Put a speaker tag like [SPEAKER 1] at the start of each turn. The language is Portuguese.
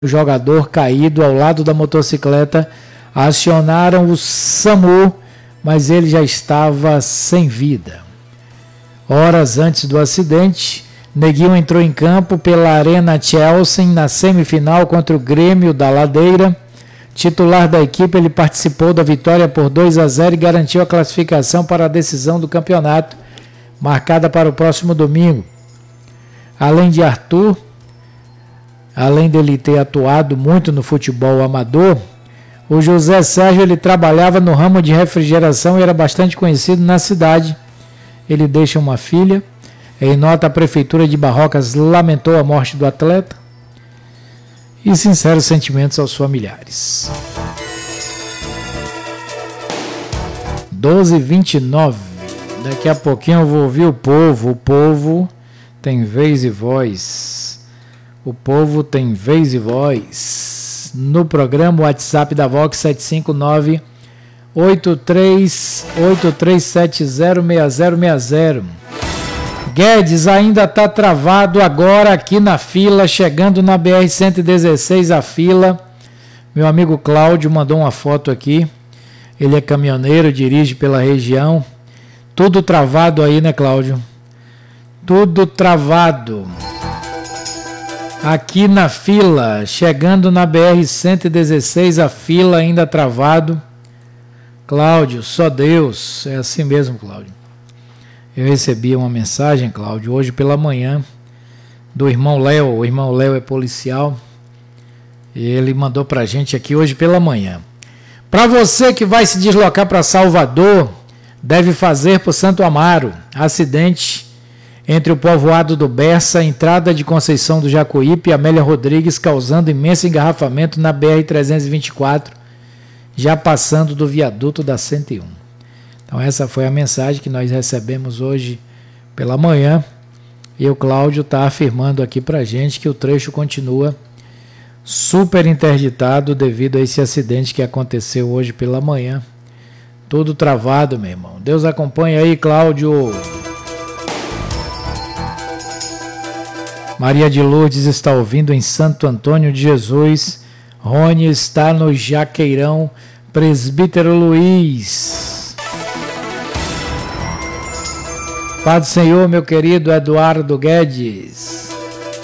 [SPEAKER 1] o jogador caído ao lado da motocicleta. Acionaram o SAMU, mas ele já estava sem vida. Horas antes do acidente, Neguinho entrou em campo pela Arena Chelsea na semifinal contra o Grêmio da Ladeira. Titular da equipe, ele participou da vitória por 2-0 e garantiu a classificação para a decisão do campeonato, marcada para o próximo domingo. Além de Arthur, além dele ter atuado muito no futebol amador, o José Sérgio ele trabalhava no ramo de refrigeração e era bastante conhecido na cidade. Ele deixa uma filha. Em nota, a Prefeitura de Barrocas lamentou a morte do atleta e sinceros sentimentos aos familiares. 12h29. Daqui a pouquinho eu vou ouvir o povo. O povo tem vez e voz. O povo tem vez e voz. No programa WhatsApp da Vox 759-8370-6060. Guedes ainda está travado agora aqui na fila, chegando na BR-116 a fila. Meu amigo Cláudio mandou uma foto aqui. Ele é caminhoneiro, dirige pela região. Tudo travado aí, né, Cláudio? Tudo travado. Aqui na fila, chegando na BR-116 a fila ainda travado. Cláudio, só Deus. É assim mesmo, Cláudio. Eu recebi uma mensagem, Cláudio, hoje pela manhã, do irmão Léo. O irmão Léo é policial. E ele mandou pra gente aqui hoje pela manhã. Para você que vai se deslocar para Salvador, deve fazer por Santo Amaro. Acidente entre o povoado do Bessa, entrada de Conceição do Jacuípe e Amélia Rodrigues, causando imenso engarrafamento na BR-324, já passando do viaduto da 101. Então essa foi a mensagem que nós recebemos hoje pela manhã, e o Cláudio está afirmando aqui para a gente que o trecho continua super interditado devido a esse acidente que aconteceu hoje pela manhã. Tudo travado, meu irmão. Deus acompanhe aí, Cláudio. Maria de Lourdes está ouvindo em Santo Antônio de Jesus. Rony está no Jaqueirão. Presbítero Luiz. Pai do Senhor, meu querido Eduardo Guedes.